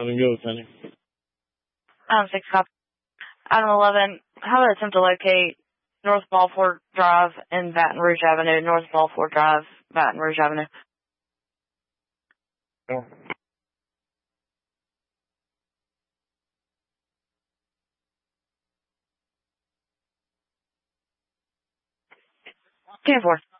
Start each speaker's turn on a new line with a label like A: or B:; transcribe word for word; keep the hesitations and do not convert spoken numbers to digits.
A: I'm gonna go with Sunny.
B: Um, six cop. Item eleven, how about attempt to locate North Balfour Drive and Baton Rouge Avenue, North Balfour Drive, Baton Rouge Avenue.
A: Oh.
B: ten four.